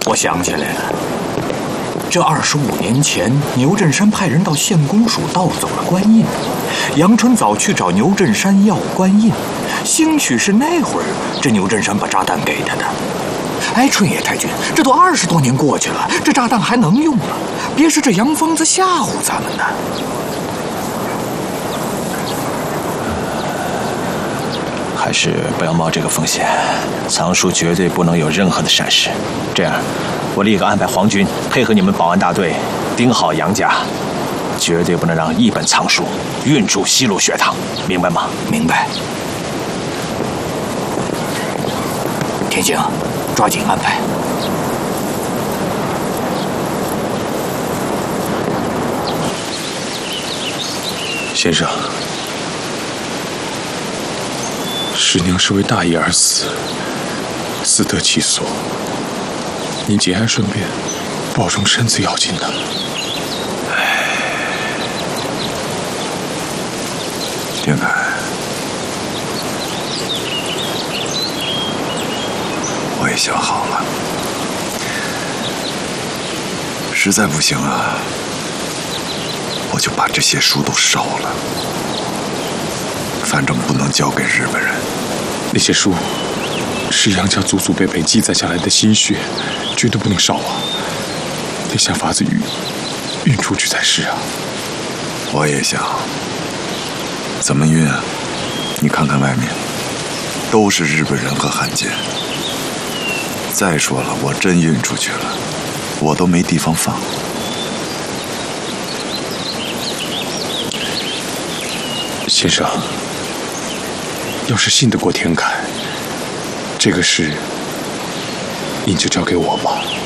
我想起来了，这25年前，牛振山派人到县公署盗走了官印，杨春早去找牛振山要官印，兴许是那会儿这牛振山把炸弹给他的。哎，春野太君，这都20多年过去了，这炸弹还能用吗？别是这杨疯子吓唬咱们呢？ 还是不要冒这个风险，藏书绝对不能有任何的闪失。这样，我立刻安排皇军配合你们保安大队盯好杨家，绝对不能让一本藏书运入西路学堂，明白吗？ 明白。天行，抓紧安排。 先生，师娘是为大义而死，死得其所。您节哀顺变，保重身子要紧的。 天凯，我也想好了，实在不行啊，我就把这些书都烧了，反正不能交给日本人。 那些书是杨家祖祖辈辈积攒下来的心血，绝对不能烧啊！得想法子运出去才是啊。 我也想，怎么运啊？你看看外面，都是日本人和汉奸。再说了，我真运出去了，我都没地方放。 先生，要是信得过天凯，这个事您就交给我吧。